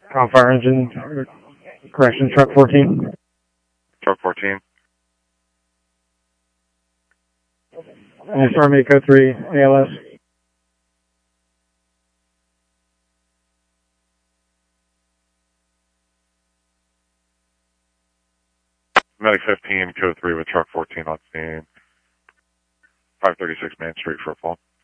Call fire engine, correction, truck 14. Truck 14. Storm Eco 3, ALS. Medic 15, code 3 with truck 14 on scene. 536 Main Street for a fall.